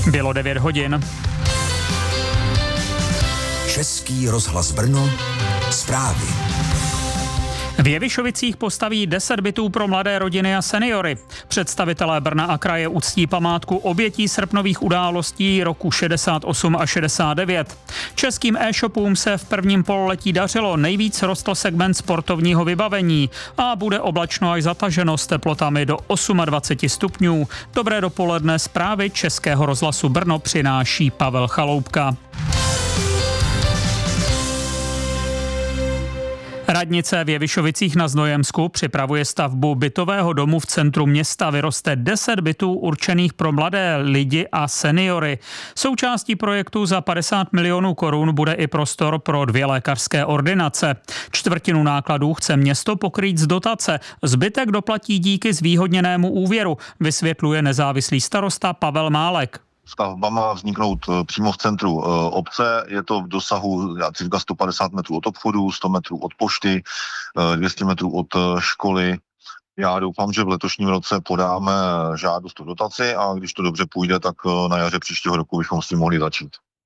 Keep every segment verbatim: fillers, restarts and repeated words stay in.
Bylo devět hodin. Český rozhlas Brno, zprávy. V Jevišovicích postaví deset bytů pro mladé rodiny a seniory. Představitelé Brna a kraje uctí památku obětí srpnových událostí roku šedesát osm a šedesát devět. Českým e-shopům se v prvním pololetí dařilo, nejvíc rostl segment sportovního vybavení a bude oblačno až zataženo s teplotami do dvacet osm stupňů. Dobré dopoledne, zprávy Českého rozhlasu Brno přináší Pavel Chaloupka. Radnice v Jevišovicích na Znojemsku připravuje stavbu bytového domu v centru města. Vyroste deset bytů určených pro mladé lidi a seniory. Součástí projektu za padesát milionů korun bude i prostor pro dvě lékařské ordinace. Čtvrtinu nákladů chce město pokrýt z dotace. Zbytek doplatí díky zvýhodněnému úvěru, vysvětluje nezávislý starosta Pavel Málek. Stavba má vzniknout přímo v centru obce, je to v dosahu cirka sto padesát metrů od obchodu, sto metrů od pošty, dvě stě metrů od školy. Já doufám, že v letošním roce podáme žádost o dotaci a když to dobře půjde, tak na jaře příštího roku bychom s tím mohli začít.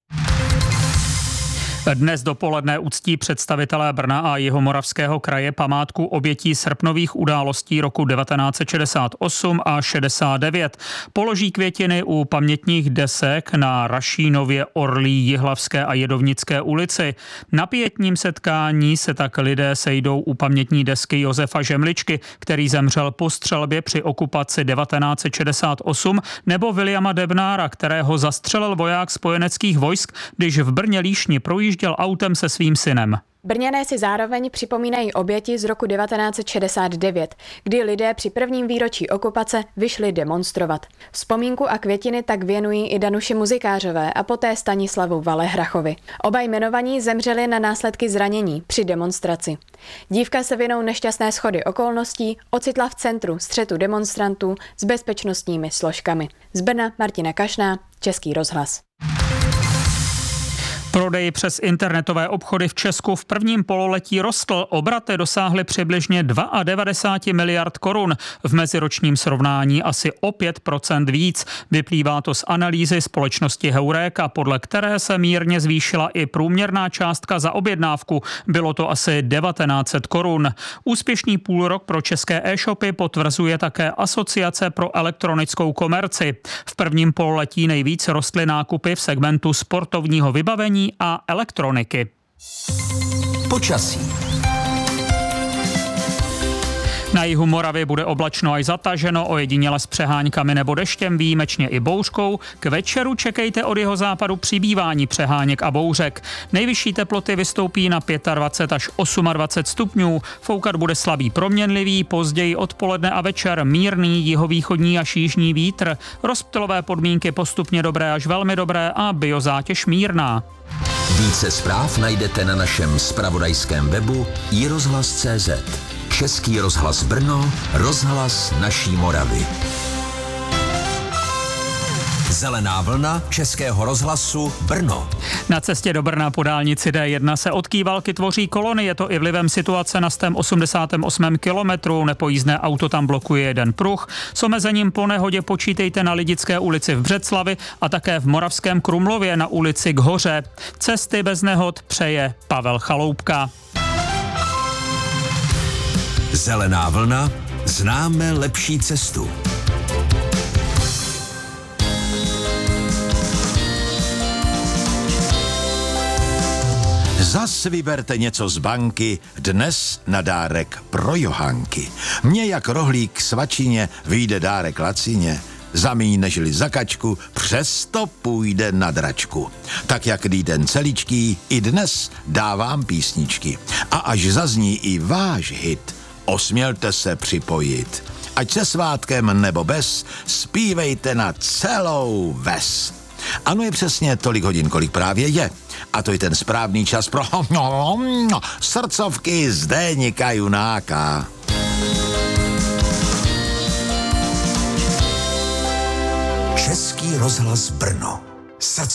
Dnes dopoledne uctí představitelé Brna a Jihomoravského kraje památku obětí srpnových událostí roku devatenáct set šedesát osm a šedesát devět. Položí květiny u pamětních desek na Rašínově, Orlí, Jihlavské a Jedovnické ulici. Na pietním setkání se tak lidé sejdou u pamětní desky Josefa Žemličky, který zemřel po střelbě při okupaci devatenáct set šedesát osm, nebo Viliama Debnára, kterého zastřelil voják spojeneckých vojsk, když v Brně Líšni projížděl autem se svým synem. Brňané si zároveň připomínají oběti z roku devatenáct set šedesát devět, kdy lidé při prvním výročí okupace vyšli demonstrovat. Vzpomínku a květiny tak věnují i Danuši Muzikářové a poté Stanislavu Valehrachovi. Oba jmenovaní zemřeli na následky zranění při demonstraci. Dívka se vinou nešťastné shody okolností ocitla v centru střetu demonstrantů s bezpečnostními složkami. Z Brna Martina Kašná, Český rozhlas. Prodej přes internetové obchody v Česku v prvním pololetí rostl. Obraty dosáhly přibližně devadesát dva miliard korun. V meziročním srovnání asi o pět procent víc. Vyplývá to z analýzy společnosti Heureka, podle které se mírně zvýšila i průměrná částka za objednávku. Bylo to asi devatenáct set korun. Úspěšný půlrok pro české e-shopy potvrzuje také Asociace pro elektronickou komerci. V prvním pololetí nejvíc rostly nákupy v segmentu sportovního vybavení a elektroniky. Počasí. Na jihu Moravy bude oblačno až zataženo, ojediněle s přeháňkami nebo deštěm, výjimečně i bouřkou. K večeru čekejte od jihozápadu přibývání přeháněk a bouřek. Nejvyšší teploty vystoupí na dvacet pět až dvacet osm stupňů. Foukat bude slabý proměnlivý, později odpoledne a večer mírný jihovýchodní až jižní vítr. Rozptylové podmínky postupně dobré až velmi dobré a biozátěž mírná. Více zpráv najdete na našem zpravodajském webu i rozhlas tečka cé zet. Český rozhlas Brno, rozhlas naší Moravy. Zelená vlna Českého rozhlasu Brno. Na cestě do Brna po dálnici D jedna se od Kývalky tvoří kolony. Je to i vlivem situace na sto osmdesátém osmém kilometru. Nepojízdné auto tam blokuje jeden pruh. S omezením po nehodě počítejte na Lidické ulici v Břeclavi a také v Moravském Krumlově na ulici K Hoře. Cesty bez nehod přeje Pavel Chaloupka. Zelená vlna, známe lepší cestu. Zas vyberte něco z banky, dnes na dárek pro Johánky. Mně jak rohlík svačině vyjde dárek lacině, za míň nežli za kačku, přesto půjde na dračku. Tak jak den celíčký, i dnes dávám písničky. A až zazní i váš hit, osmělte se připojit. Ať se svátkem nebo bez, zpívejte na celou ves. Ano, je přesně tolik hodin, kolik právě je. A to je ten správný čas pro srdcovky Zdeňka Junáka. Český rozhlas Brno. Srdcovky.